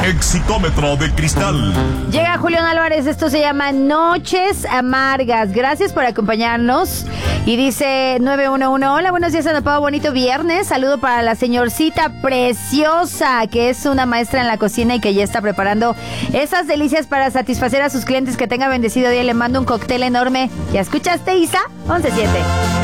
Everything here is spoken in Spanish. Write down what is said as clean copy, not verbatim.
Exitómetro de cristal. Llega Julián Álvarez, esto se llama Noches Amargas. Gracias por acompañarnos. Y dice 911, hola, buenos días, Anapao, bonito viernes. Saludo para la señorcita preciosa, que es una maestra en la cocina y que ya está preparando esas delicias para satisfacer a sus clientes. Que tenga bendecido día, le mando un cóctel enorme. ¿Ya escuchaste, Isa? 11-7.